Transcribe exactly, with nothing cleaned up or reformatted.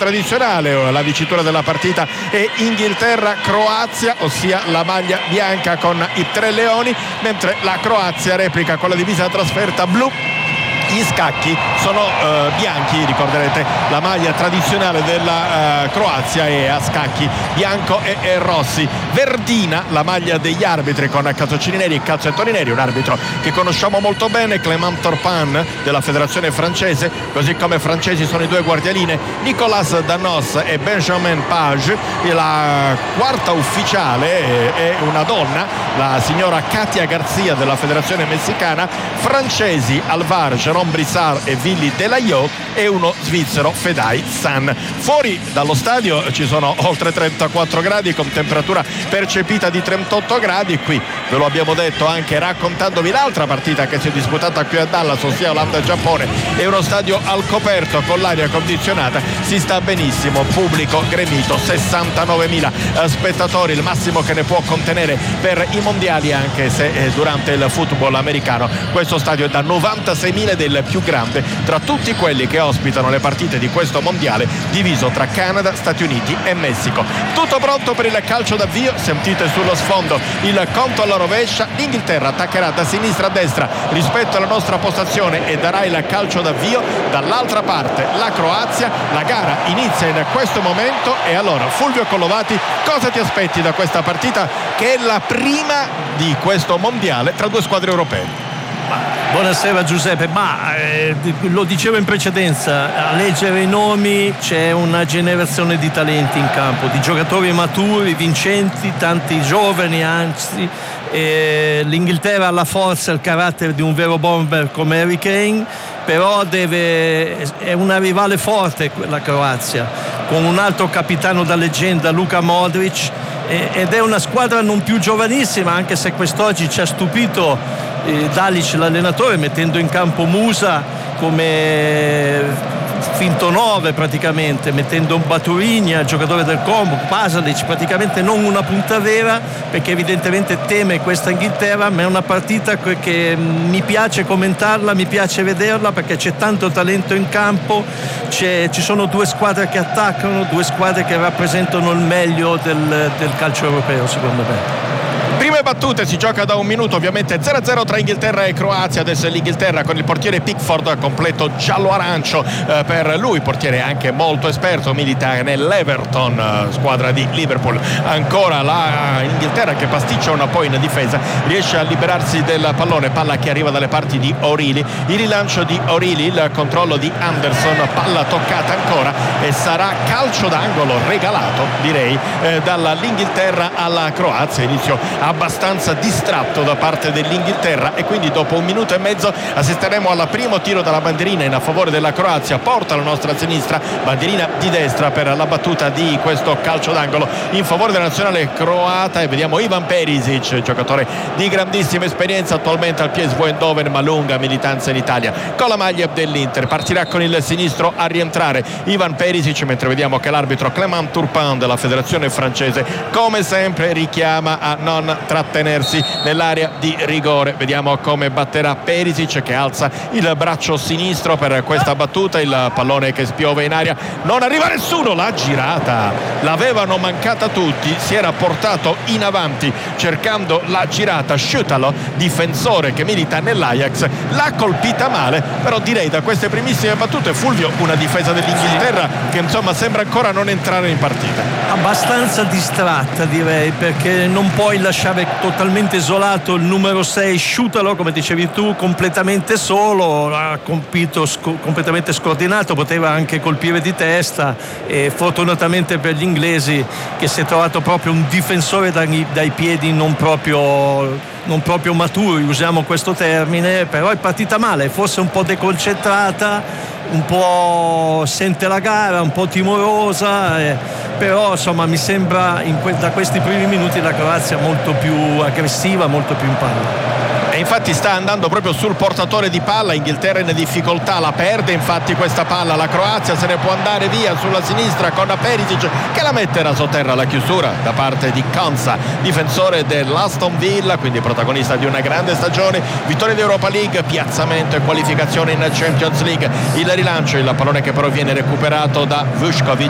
tradizionale, la dicitura della partita è Inghilterra-Croazia, ossia la maglia bianca con i tre leoni, mentre la Croazia replica con la divisa trasferta blu. Gli scacchi sono eh, bianchi, ricorderete la maglia tradizionale della eh, Croazia è a scacchi bianco e, e rossi. Verdina la maglia degli arbitri con calzoncini neri e calzettoni neri, un arbitro che conosciamo molto bene, Clément Turpin della federazione francese, così come francesi sono i due guardialine Nicolas Danos e Benjamin Page. La quarta ufficiale è una donna, la signora Katia Garcia della federazione messicana. Francesi al V A R Jérôme Brissard e Willy Delaillot e uno svizzero, Fedai San. Fuori dallo stadio ci sono oltre trentaquattro gradi con temperatura percepita di trentotto gradi. Qui ve lo abbiamo detto anche raccontandovi l'altra partita che si è disputata qui a Dallas, ossia Olanda-Giappone. È uno stadio al coperto con l'aria condizionata, si sta benissimo, pubblico gremito, sessantanovemila spettatori, il massimo che ne può contenere per i mondiali, anche se durante il football americano questo stadio è da novantaseimila ed è il più grande tra tutti quelli che ospitano le partite di questo mondiale, diviso tra Canada, Stati Uniti e Messico. Tutto pronto per il calcio d'avvio, sentite sullo sfondo il conto alla rovescia. L'Inghilterra attaccherà da sinistra a destra rispetto alla nostra postazione e darà il calcio d'avvio. Dall'altra parte la Croazia, la gara inizia in questo momento. E allora Fulvio Collovati, cosa ti aspetti da questa partita che è la prima di questo mondiale tra due squadre europee? Buonasera Giuseppe, ma eh, lo dicevo in precedenza, a leggere i nomi c'è una generazione di talenti in campo, di giocatori maturi, vincenti, tanti giovani, anzi eh, l'Inghilterra ha la forza e il carattere di un vero bomber come Harry Kane, però deve, è una rivale forte la Croazia, con un altro capitano da leggenda, Luka Modric, eh, ed è una squadra non più giovanissima, anche se quest'oggi ci ha stupito Eh, Dalic l'allenatore mettendo in campo Musa come finto nove praticamente, mettendo un Baturigna, giocatore del Como, Pasalic, praticamente non una punta vera, perché evidentemente teme questa Inghilterra, ma è una partita che mi piace commentarla, mi piace vederla, perché c'è tanto talento in campo, c'è, ci sono due squadre che attaccano, due squadre che rappresentano il meglio del, del calcio europeo, secondo me. Prime battute, si gioca da un minuto, ovviamente zero a zero tra Inghilterra e Croazia. Adesso è l'Inghilterra con il portiere Pickford completo giallo-arancio eh, per lui, portiere anche molto esperto, milita nell'Everton, eh, squadra di Liverpool. Ancora la Inghilterra che pasticcia un po' in difesa, riesce a liberarsi del pallone, palla che arriva dalle parti di O'Reilly, il rilancio di O'Reilly, il controllo di Anderson, palla toccata ancora e sarà calcio d'angolo regalato, direi, eh, dall'Inghilterra alla Croazia. Inizio abbastanza distratto da parte dell'Inghilterra e quindi dopo un minuto e mezzo assisteremo al primo tiro dalla bandierina in a favore della Croazia. Porta la nostra sinistra, bandierina di destra per la battuta di questo calcio d'angolo in favore della nazionale croata, e vediamo Ivan Perisic, giocatore di grandissima esperienza, attualmente al P S V Eindhoven ma lunga militanza in Italia con la maglia dell'Inter. Partirà con il sinistro a rientrare Ivan Perisic, mentre vediamo che l'arbitro Clément Turpin della federazione francese come sempre richiama a non trattenersi nell'area di rigore. Vediamo come batterà Perisic, che alza il braccio sinistro per questa battuta, il pallone che spiove in aria, non arriva nessuno, la girata l'avevano mancata tutti, si era portato in avanti cercando la girata. Schüttalo, difensore che milita nell'Ajax, l'ha colpita male, però direi da queste primissime battute, Fulvio, una difesa dell'Inghilterra che insomma sembra ancora non entrare in partita, abbastanza distratta direi, perché non puoi lasciare totalmente isolato il numero sei Schüttalo, come dicevi tu, completamente solo, ha colpito sc- completamente scordinato, poteva anche colpire di testa, e fortunatamente per gli inglesi che si è trovato proprio un difensore dai, dai piedi non proprio non proprio maturi, usiamo questo termine, però è partita male, forse un po' deconcentrata, un po' sente la gara, un po' timorosa, eh, però insomma mi sembra in que- da questi primi minuti la Croazia molto più aggressiva, molto più in palla. E infatti sta andando proprio sul portatore di palla. Inghilterra in difficoltà, la perde infatti questa palla, la Croazia se ne può andare via sulla sinistra con Perisic che la mette rasoterra. La chiusura da parte di Konsa, difensore dell'Aston Villa, quindi protagonista di una grande stagione, vittoria di Europa League, piazzamento e qualificazione in Champions League. Il rilancio, il pallone che però viene recuperato da Vučković,